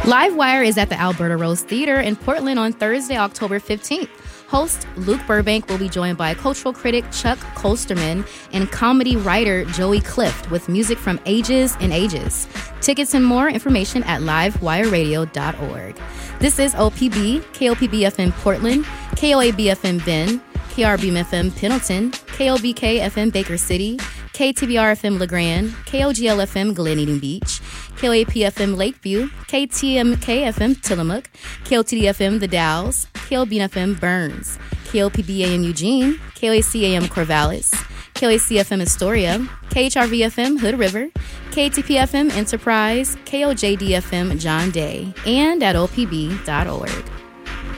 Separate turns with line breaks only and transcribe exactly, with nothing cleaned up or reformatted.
Livewire is at the Alberta Rose Theater in Portland on Thursday, October fifteenth. Host Luke Burbank will be joined by cultural critic Chuck Kolsterman and comedy writer Joey Clift with music from ages and ages. Tickets and more information at livewire radio dot org. This is O P B, K O P B F M Portland, K O A B F M Bend, K R B M F M Pendleton, K O B K F M Baker City, K T B R F M LeGrand, K O G L F M Glen Eden Beach, K O A P F M Lakeview, K T M K F M Tillamook, K O T D F M The Dalles, K O B N F M Burns, K O P B A M Eugene, K O A C A M Corvallis, K O A C F M Astoria, K H R V F M Hood River, K T P F M Enterprise, K O J D F M John Day, and at O P B dot org.